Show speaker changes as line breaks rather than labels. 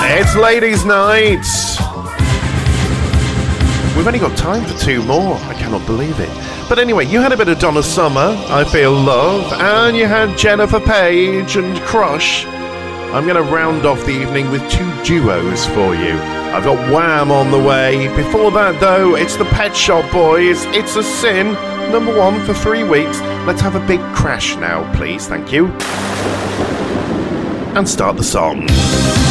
It's Ladies' Night. We've only got time for two more. I cannot believe it. But anyway, you had a bit of Donna Summer, I Feel Love, and you had Jennifer Page and Crush. I'm going to round off the evening with two duos for you. I've got Wham on the way. Before that, though, it's the Pet Shop Boys. It's a Sin, number 1 for 3 weeks. Let's have a big crash now, please. Thank you. And start the song.